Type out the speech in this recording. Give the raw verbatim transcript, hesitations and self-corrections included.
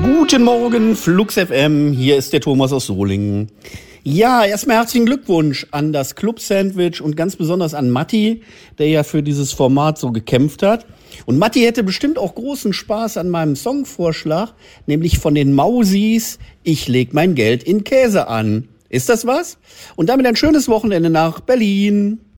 Guten Morgen, Flux F M, hier ist der Thomas aus Solingen. Ja, erstmal herzlichen Glückwunsch an das Club-Sandwich und ganz besonders an Matti, der ja für dieses Format so gekämpft hat. Und Matti hätte bestimmt auch großen Spaß an meinem Songvorschlag, nämlich von den Mausis, ich leg mein Geld in Käse an. Ist das was? Und damit ein schönes Wochenende nach Berlin.